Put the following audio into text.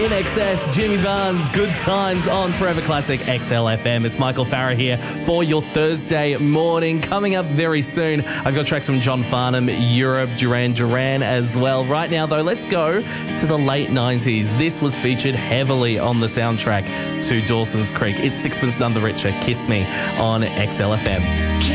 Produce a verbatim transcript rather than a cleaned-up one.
In Excess, Jimmy Barnes, Good Times on Forever Classic X L F M. It's Michael Farah here for your Thursday morning. Coming up very soon, I've got tracks from John Farnham, Europe, Duran Duran as well. Right now, though, let's go to the late nineties. This was featured heavily on the soundtrack to Dawson's Creek. It's Sixpence None the Richer, Kiss Me on X L F M.